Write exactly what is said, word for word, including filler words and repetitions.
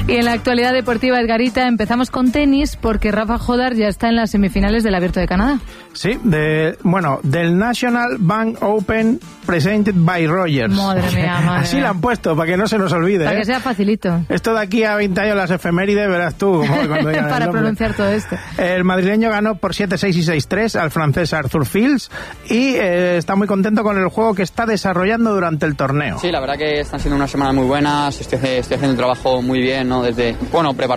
Y en la actualidad deportiva, Edgarita, empezamos con tenis porque Rafa Jodar ya está en las semifinales del Abierto de Canadá. Sí, de, bueno, del National Bank Open presented by Rogers. Madre mía, madre Así mía. la han puesto, para que no se nos olvide. Para ¿eh? que sea facilito. Esto de aquí a veinte años las efemérides, verás tú. Cuando digan el Para nombre. pronunciar todo esto. El madrileño ganó por siete seis y seis tres al francés Arthur Fields y eh, está muy contento con el juego que está desarrollando durante el torneo. Sí, la verdad que están siendo unas semanas muy buenas, estoy, estoy haciendo un trabajo muy bien, ¿no? Desde, bueno, preparando